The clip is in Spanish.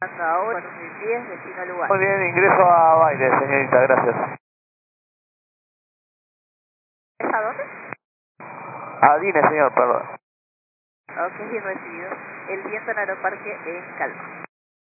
Ahora 2010, destino al lugar. Muy bien, ingreso a baile, señorita, gracias. ¿Es a dónde? A Dine, señor, perdón. Ok, bien recibido. El viento en Aeroparque en calma.